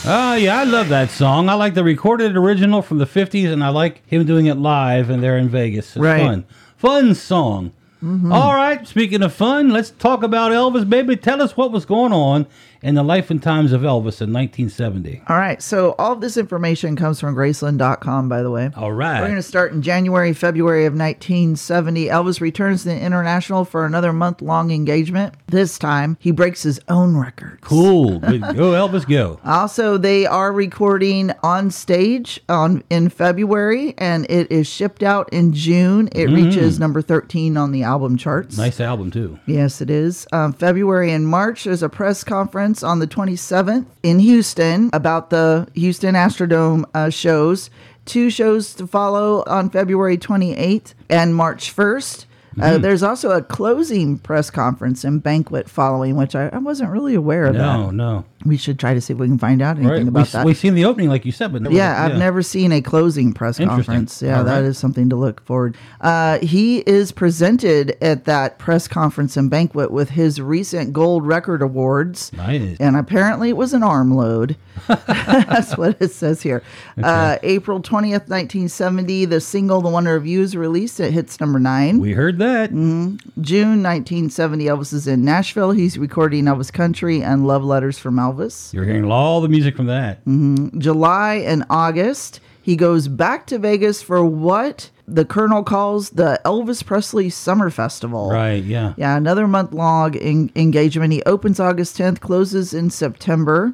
Yeah, I love that song. I like the recorded original from the 50s, and I like him doing it live and they're in Vegas. It's Right. fun. Fun song. All right, speaking of fun, let's talk about Elvis, baby. Tell us what was going on in the life and times of Elvis in 1970. All right. So all of this information comes from Graceland.com, by the way. All We're right. going to start in January, February of 1970. Elvis returns to the International for another month-long engagement. This time, he breaks his own records. Cool. Good. Go, Elvis, go. Also, they are recording on stage in February, and it is shipped out in June. It reaches number 13 on the album charts. Nice album, too. Yes, it is. February and March, there's a press conference on the 27th in Houston about the Houston Astrodome shows. 2 shows to follow on February 28th and March 1st. There's also a closing press conference and banquet following, which I wasn't really aware of that. No. We should try to see if we can find out anything about that. We've seen the opening, like you said, but never, I've never seen a closing press Interesting. conference. Yeah, All that right. is something to look forward. He is presented at that press conference and banquet with his recent gold record awards. Nice. And apparently it was an arm load. That's what it says here. April 20th, 1970, the single The Wonder of You is released. It hits number 9. We heard that. June 1970, Elvis is in Nashville. He's recording Elvis Country and Love Letters from Elvis. You're hearing all the music from that. July and August, he goes back to Vegas for what the Colonel calls the Elvis Presley Summer Festival. Right, yeah. Yeah, another month-long engagement. He opens August 10th, closes in September.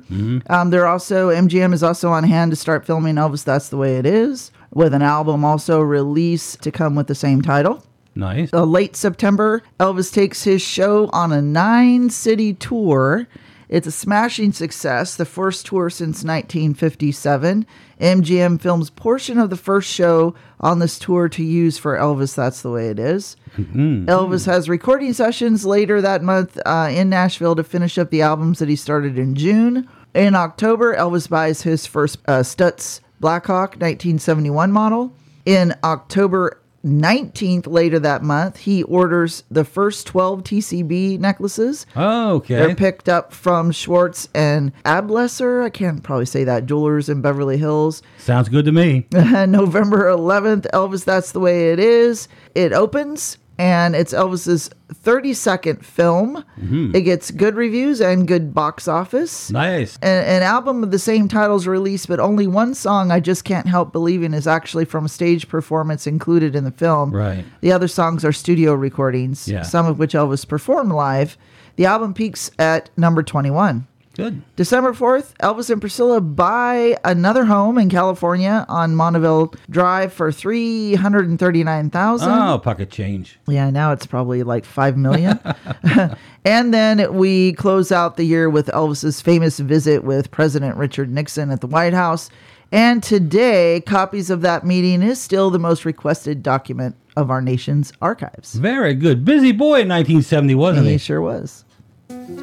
MGM is also on hand to start filming Elvis That's the Way It Is, with an album also released to come with the same title. Nice. Late September, Elvis takes his show on a 9-city tour. It's a smashing success, the first tour since 1957. MGM films portion of the first show on this tour to use for Elvis That's the Way It Is. Elvis has recording sessions later that month in Nashville to finish up the albums that he started in June. In October, Elvis buys his first Stutz Blackhawk 1971 model. In October 19th, later that month, he orders the first 12 TCB necklaces. Oh, okay. They're picked up from Schwartz and Ablesser. I can't probably say that. Jewelers in Beverly Hills. Sounds good to me. November 11th, Elvis That's the Way It Is. It opens, and it's Elvis's 32nd film. It gets good reviews and good box office. Nice. An album of the same title is released, but only one song, I Just Can't Help Believing, is actually from a stage performance included in the film. Right. The other songs are studio recordings, Yeah. some of which Elvis performed live. The album peaks at number 21. Good. December 4th, Elvis and Priscilla buy another home in California on Monteville Drive for $339,000. Oh, pocket change. Yeah, now it's probably like $5 million. And then we close out the year with Elvis's famous visit with President Richard Nixon at the White House. And today, copies of that meeting is still the most requested document of our nation's archives. Very good. Busy boy in 1970, wasn't He he? sure was.